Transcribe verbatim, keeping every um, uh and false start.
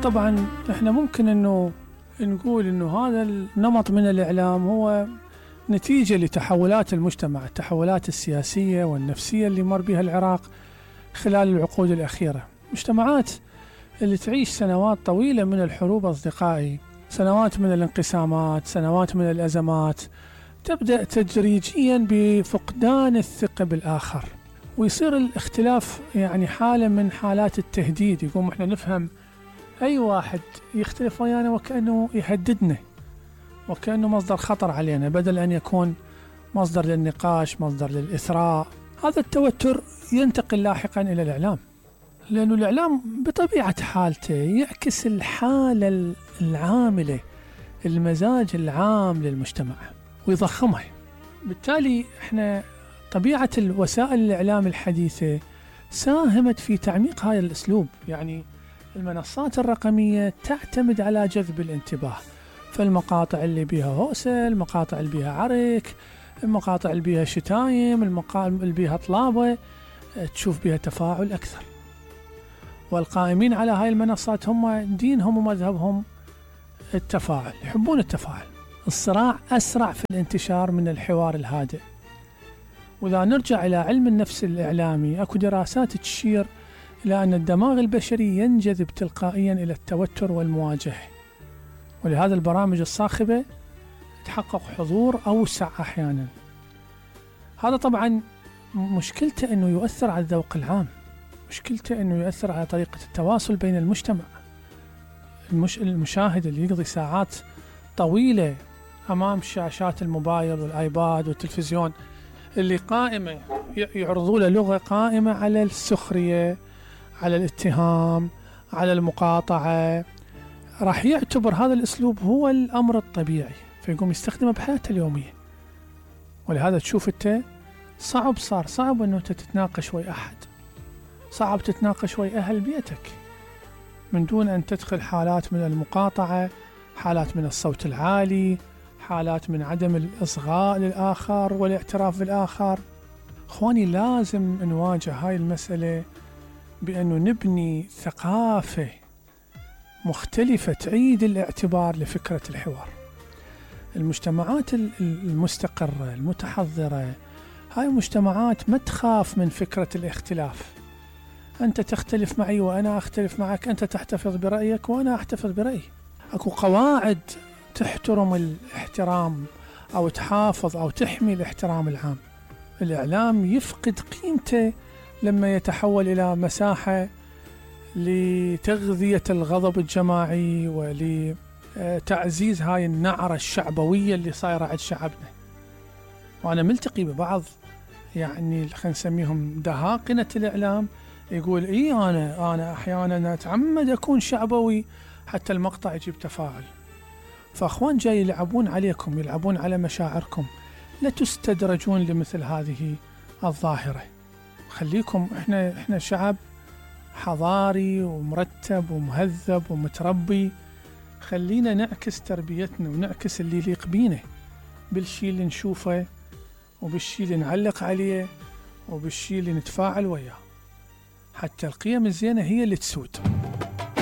طبعا احنا ممكن انه نقول انه هذا النمط من الاعلام هو نتيجة لتحولات المجتمع، التحولات السياسية والنفسية اللي مر بها العراق خلال العقود الأخيرة. مجتمعات اللي تعيش سنوات طويلة من الحروب أصدقائي، سنوات من الانقسامات، سنوات من الأزمات، تبدأ تدريجيا بفقدان الثقة بالآخر، ويصير الاختلاف يعني حالة من حالات التهديد. يقوم احنا نفهم أي واحد يختلف ويانا وكأنه يهددنا، وكأنه مصدر خطر علينا، بدل أن يكون مصدر للنقاش، مصدر للإثراء. هذا التوتر ينتقل لاحقا إلى الإعلام، لأنه الإعلام بطبيعة حالته يعكس الحالة العاملة، المزاج العام للمجتمع ويضخمها. بالتالي احنا طبيعة الوسائل الإعلام الحديثة ساهمت في تعميق هذا الأسلوب. يعني المنصات الرقمية تعتمد على جذب الانتباه، فالمقاطع اللي بيها هوسة، المقاطع اللي بيها عرك، المقاطع اللي بيها شتايم، المقاطع اللي بيها طلابة، تشوف بيها تفاعل أكثر. والقائمين على هاي المنصات هم دينهم ومذهبهم التفاعل، يحبون التفاعل. الصراع أسرع في الانتشار من الحوار الهادئ. وإذا نرجع إلى علم النفس الإعلامي، أكو دراسات تشير إلى أن الدماغ البشري ينجذب تلقائيا إلى التوتر والمواجهة، ولهذا البرامج الصاخبة تحقق حضور أوسع أحيانا. هذا طبعا مشكلته أنه يؤثر على الذوق العام، مشكلته أنه يؤثر على طريقة التواصل بين المجتمع. المش... المشاهد اللي يقضي ساعات طويلة أمام شاشات الموبايل والآيباد والتلفزيون، اللي قائمة يعرضوا له لغة قائمة على السخرية، على الاتهام، على المقاطعة، راح يعتبر هذا الأسلوب هو الأمر الطبيعي، فيقوم يستخدمه بحياته اليومية. ولهذا تشوف أنت صعب صار صعب أنه تتناقش ويا أحد، صعب تتناقش ويا أهل بيتك من دون أن تدخل حالات من المقاطعة، حالات من الصوت العالي، حالات من عدم الإصغاء للآخر والاعتراف بالآخر. أخواني، لازم نواجه هاي المسألة بأنه نبني ثقافة مختلفة تعيد الاعتبار لفكرة الحوار. المجتمعات المستقرة المتحضرة هاي مجتمعات ما تخاف من فكرة الاختلاف. أنت تختلف معي وأنا أختلف معك، أنت تحتفظ برأيك وأنا أحتفظ برأيي. أكو قواعد تحترم الاحترام أو تحافظ أو تحمي الاحترام العام. الإعلام يفقد قيمته لما يتحول إلى مساحة لتغذية الغضب الجماعي ولتعزيز هاي النعرة الشعبوية اللي صايرة عند شعبنا. وأنا ملتقي ببعض يعني خلينا نسميهم دهاقنة الإعلام، يقول إيه أنا أنا أحيانا أتعمد أكون شعبوي حتى المقطع يجيب تفاعل. فأخوان جاي يلعبون عليكم، يلعبون على مشاعركم، لا تستدرجون لمثل هذه الظاهرة. خليكم، إحنا إحنا شعب حضاري ومرتب ومهذب ومتربي، خلينا نعكس تربيتنا ونعكس اللي يليق بينا بالشي اللي نشوفه وبالشي اللي نعلق عليه وبالشي اللي نتفاعل وياه، حتى القيم الزينة هي اللي تسود.